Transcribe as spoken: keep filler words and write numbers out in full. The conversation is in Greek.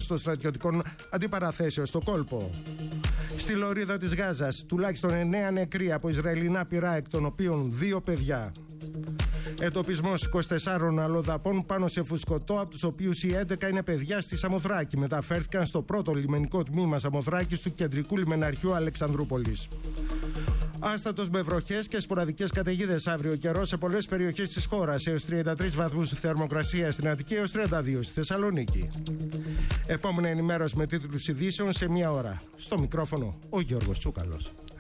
των στρατιωτικών αντιπαραθέσεων στο κόλπο. Στη λωρίδα της Γάζας, τουλάχιστον εννέα νεκροί από Ισραηλινά πυρά, εκ των οποίων δύο παιδιά. Εντοπισμός είκοσι τεσσάρων αλλοδαπών πάνω σε φουσκωτό, από τους οποίους οι έντεκα είναι παιδιά, στη Σαμοθράκη. Μεταφέρθηκαν στο πρώτο λιμενικό τμήμα Σαμοθράκης του κεντρικού λιμεναρχείου Αλεξανδρούπολης. Άστατος με βροχές και σποραδικές καταιγίδες αύριο καιρό σε πολλές περιοχές της χώρας, έως τριάντα τρεις βαθμούς θερμοκρασία στην Αττική, έως τριάντα δύο στη Θεσσαλονίκη. Επόμενη ενημέρωση με τίτλους ειδήσεων σε μία ώρα. Στο μικρόφωνο ο Γιώργος Τσούκαλος.